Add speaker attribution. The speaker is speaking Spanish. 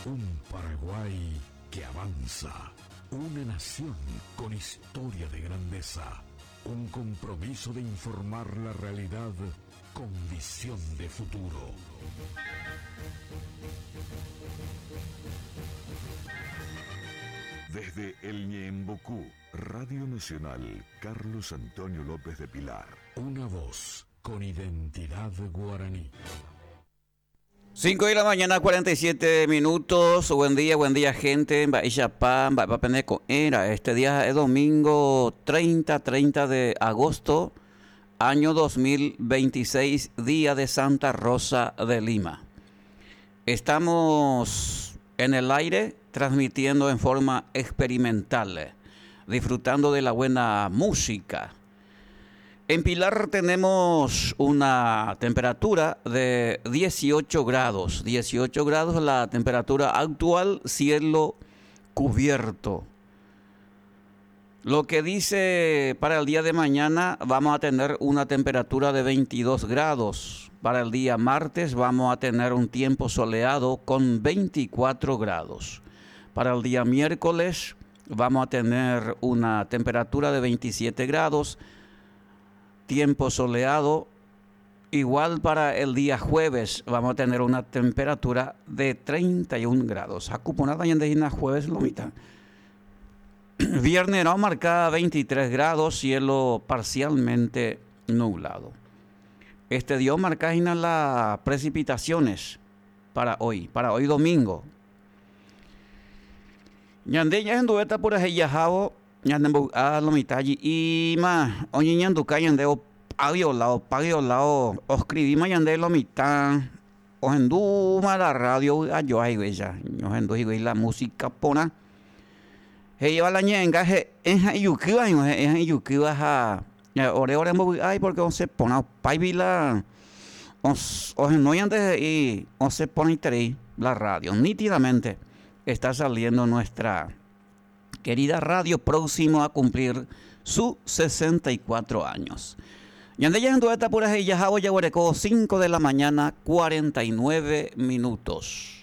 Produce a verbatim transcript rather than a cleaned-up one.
Speaker 1: Un Paraguay que avanza. Una nación con historia de grandeza. Un compromiso de informar la realidad con visión de futuro. Desde el Ñeembucú, Radio Nacional Carlos Antonio López de Pilar. Una voz con identidad guaraní.
Speaker 2: cinco de la mañana, cuarenta y siete minutos. Buen día, buen día, gente. Era este día es domingo treinta, treinta de agosto, año dos mil veintiséis, día de Santa Rosa de Lima. Estamos en el aire transmitiendo en forma experimental, disfrutando de la buena música. En Pilar tenemos una temperatura de dieciocho grados. dieciocho grados la temperatura actual, cielo cubierto. Lo que dice para el día de mañana, vamos a tener una temperatura de veintidós grados. Para el día martes vamos a tener un tiempo soleado con veinticuatro grados. Para el día miércoles vamos a tener una temperatura de veintisiete grados. Tiempo soleado. Igual para el día jueves vamos a tener una temperatura de treinta y un grados. Acuponada en de jueves lo mitad. Viernes no marca veintitrés grados, cielo parcialmente nublado. Este día marca las precipitaciones para hoy, para hoy domingo. Yande ya en dueta por ahí yajao. Ñandembo a lo mitaji y ma oñi ñanduka yandeo paviolao paviolao o escribí ma yande lo mitad o endu ma la radio a yo ay bella yo endu y la música pona he lleva la ñenga he en yukiwa en yukiwa ha ore ore mo ay porque on se pona paivila os o no yande y on se pone interés la radio nítidamente está saliendo nuestra querida radio, próximo a cumplir sus sesenta y cuatro años. Yande ya en dueta por ahí, ya cinco de la mañana, cuarenta y nueve minutos.